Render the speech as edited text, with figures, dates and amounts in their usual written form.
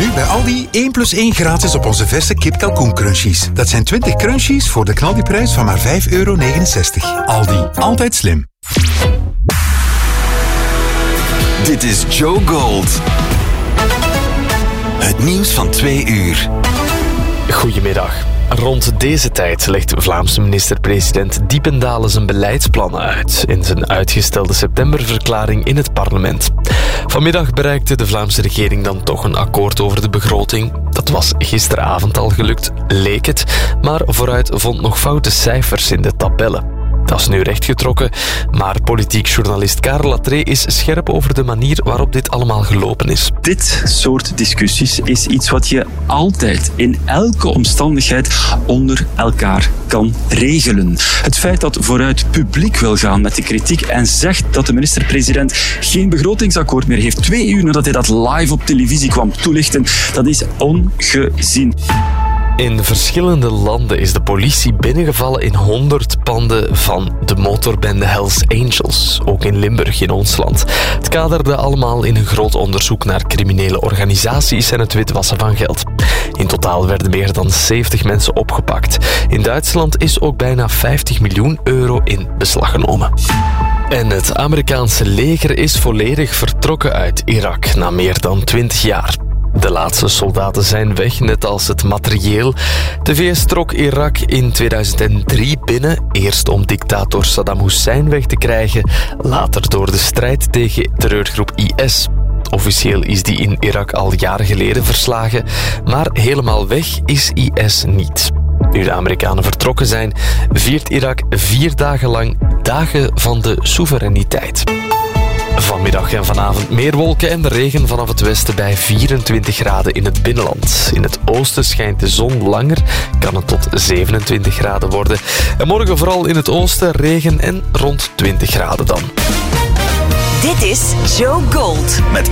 Nu bij Aldi 1 plus 1 gratis op onze verse kip kalkoen crunchies. Dat zijn 20 crunchies voor de knaldiprijs van maar €5,69. Aldi, altijd slim. Dit is Joe Gold. Het nieuws van 2 uur. Goedemiddag. Rond deze tijd legt Vlaamse minister-president Diependalen zijn beleidsplannen uit in zijn uitgestelde septemberverklaring in het parlement. Vanmiddag bereikte de Vlaamse regering dan toch een akkoord over de begroting. Dat was gisteravond al gelukt, leek het, maar vooruit vond nog foute cijfers in de tabellen. Dat is nu rechtgetrokken, maar politiek journalist Karel Latree is scherp over de manier waarop dit allemaal gelopen is. Dit soort discussies is iets wat je altijd, in elke omstandigheid, onder elkaar kan regelen. Het feit dat vooruit publiek wil gaan met de kritiek en zegt dat de minister-president geen begrotingsakkoord meer heeft, 2 uur nadat hij dat live op televisie kwam toelichten, dat is ongezien. In verschillende landen is de politie binnengevallen in 100 panden van de motorbende Hells Angels, ook in Limburg in ons land. Het kaderde allemaal in een groot onderzoek naar criminele organisaties en het witwassen van geld. In totaal werden meer dan 70 mensen opgepakt. In Duitsland is ook bijna €50 miljoen in beslag genomen. En het Amerikaanse leger is volledig vertrokken uit Irak na meer dan 20 jaar. De laatste soldaten zijn weg, net als het materieel. De VS trok Irak in 2003 binnen, eerst om dictator Saddam Hussein weg te krijgen, later door de strijd tegen terreurgroep IS. Officieel is die in Irak al jaren geleden verslagen, maar helemaal weg is IS niet. Nu de Amerikanen vertrokken zijn, viert Irak 4 dagen lang Dagen van de Soevereiniteit. Vanmiddag en vanavond meer wolken en de regen vanaf het westen bij 24 graden in het binnenland. In het oosten schijnt de zon langer, kan het tot 27 graden worden. En morgen vooral in het oosten regen en rond 20 graden dan. Dit is Joe Gold. Met